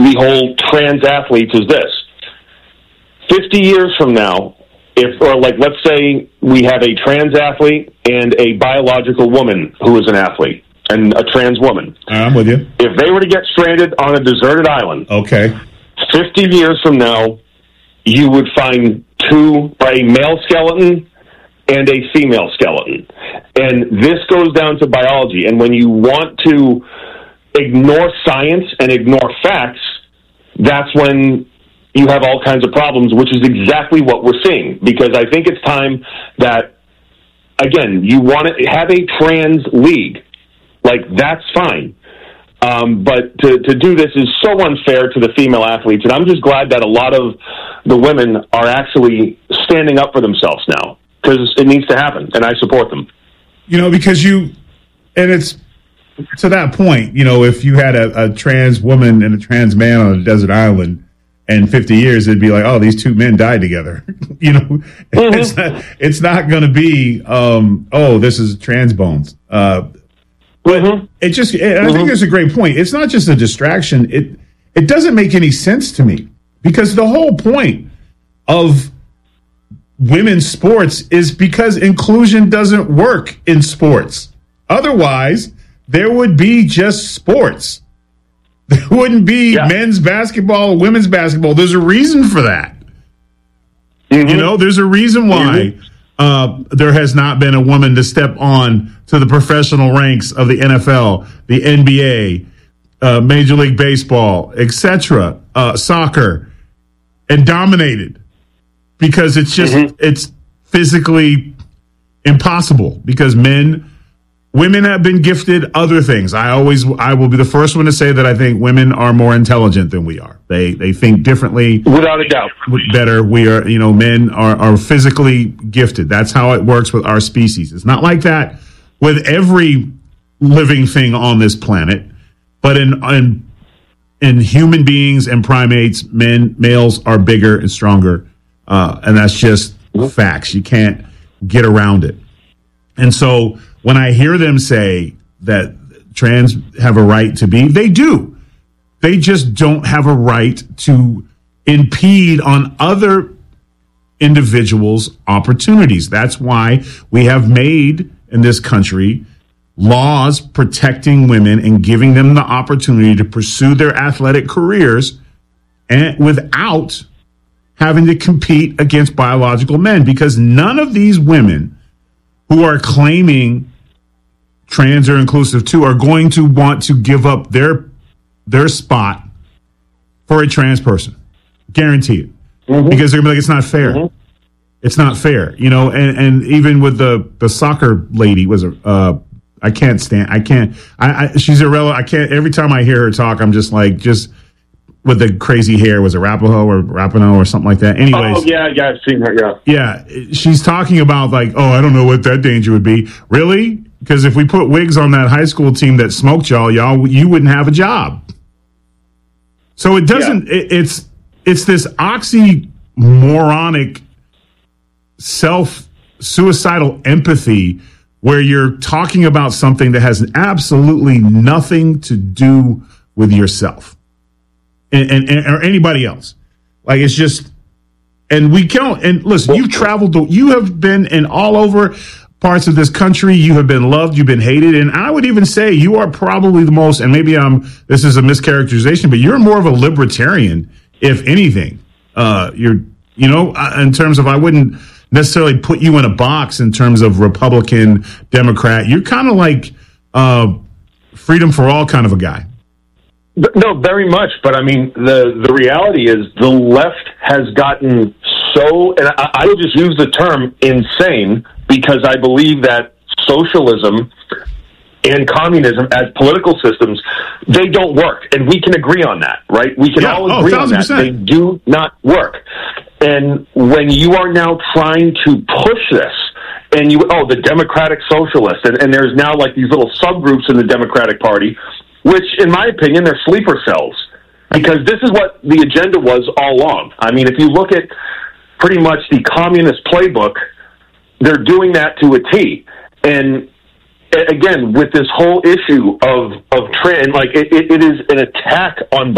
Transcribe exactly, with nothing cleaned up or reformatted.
the whole trans athletes is this. fifty years from now, if, or like, let's say we have a trans athlete and a biological woman who is an athlete and a trans woman. I'm with you. If they were to get stranded on a deserted island, okay, fifty years from now, you would find two, a male skeleton and a female skeleton. And this goes down to biology. And when you want to ignore science and ignore facts, that's when you have all kinds of problems, which is exactly what we're seeing. Because I think it's time that, again, you want to have a trans league. Like, that's fine. Um, but to, to do this is so unfair to the female athletes. And I'm just glad that a lot of the women are actually standing up for themselves now, because it needs to happen, and I support them. You know, because you, and it's to that point, you know, if you had a, a trans woman and a trans man on a desert island in fifty years, it'd be like, oh, these two men died together. you know, mm-hmm. it's not, it's not going to be, um, oh, this is trans bones. Uh, but mm-hmm. it just, it, I mm-hmm. think it's a great point. It's not just a distraction. It, it doesn't make any sense to me, because the whole point of women's sports is because inclusion doesn't work in sports. Otherwise, there would be just sports. There wouldn't be yeah. men's basketball or women's basketball. There's a reason for that. Mm-hmm. You know, there's a reason why mm-hmm. uh, there has not been a woman to step on to the professional ranks of the N F L, the N B A, uh, Major League Baseball, et cetera, uh, soccer, and dominated. Because it's just, mm-hmm. it's physically impossible, because men, women have been gifted other things. I always, I will be the first one to say that I think women are more intelligent than we are. They, they think differently. Without a doubt. Better. We are, you know, men are, are physically gifted. That's how it works with our species. It's not like that with every living thing on this planet, but in, in, in human beings and primates, men, males are bigger and stronger. Uh, and that's just facts. You can't get around it. And so when I hear them say that trans have a right to be, they do. They just don't have a right to impede on other individuals' opportunities. That's why we have made in this country laws protecting women and giving them the opportunity to pursue their athletic careers and without having to compete against biological men, because none of these women who are claiming trans or inclusive too are going to want to give up their their spot for a trans person. Guarantee it. Mm-hmm. Because they're gonna be like, it's not fair. Mm-hmm. It's not fair. You know, and, and even with the, the soccer lady was a uh I can't stand I can't I, I she's irrelevant. I can't every time I hear her talk, I'm just like just with the crazy hair, was it Rapinoe or Rapinoe or something like that? Anyways. Oh, yeah, yeah, I've seen her, yeah. Yeah, she's talking about like, oh, I don't know what that danger would be. Really? Because if we put wigs on that high school team that smoked y'all, y'all, you wouldn't have a job. So it doesn't, yeah. it, it's, it's this oxymoronic self-suicidal empathy where you're talking about something that has absolutely nothing to do with yourself. And, and, and or anybody else. Like, it's just, and we can't, and listen, you've traveled, to, you have been in all over parts of this country. You have been loved, you've been hated. And I would even say you are probably the most, and maybe I'm, this is a mischaracterization, but you're more of a libertarian, if anything. Uh, you're, you know, in terms of, I wouldn't necessarily put you in a box in terms of Republican, Democrat. You're kind of like, uh, freedom for all kind of a guy. No, very much. But I mean, the, the reality is the left has gotten so, and I, I will just use the term insane, because I believe that socialism and communism as political systems, they don't work. And we can agree on that, right? We can yeah. all oh, agree on that. They do not work. And when you are now trying to push this, and you, oh, the Democratic Socialist, and, and there's now like these little subgroups in the Democratic Party, which, in my opinion, they're sleeper cells, because this is what the agenda was all along. I mean, if you look at pretty much the communist playbook, they're doing that to a T. And again, with this whole issue of of trans, like it, it, it is an attack on